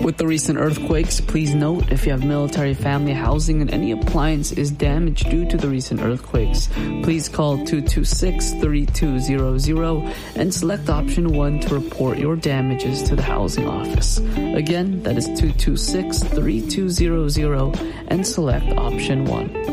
With the recent earthquakes, please note if you have military family housing and any appliance is damaged due to the recent earthquakes, please call 226-3200 and select option 1 to report your damages to the housing office. Again, that is 226-3200 and select option 1.